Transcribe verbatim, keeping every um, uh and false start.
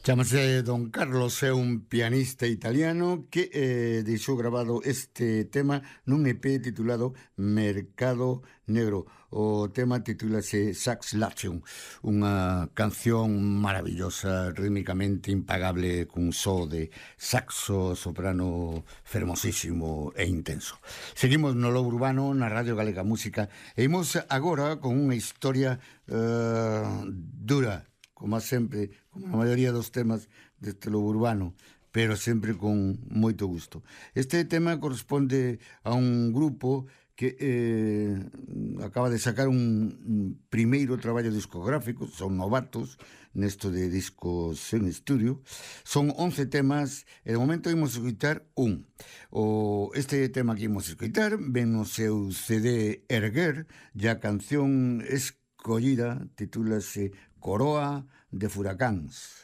Chámase Don Carlos, é un pianista italiano que eh, deixou grabado este tema nun E P titulado Mercado Negro. O tema titúlase Sax Lation, unha canción maravillosa, rítmicamente impagable, cun so de saxo soprano fermosísimo e intenso. Seguimos no Lobo Urbano, na Radio Galega Música, e imos agora con unha historia uh, dura, como sempre, como a maioría dos temas deste Lobo Urbano, pero sempre con moito gusto. Este tema corresponde a un grupo que eh, acaba de sacar un primeiro traballo discográfico, son novatos nesto de discos en estudio, son once temas e de momento imos escutar un. O, este tema que imos escutar ven no seu C D Erguer, e a canción escollida titúlase Coroa de Furacáns.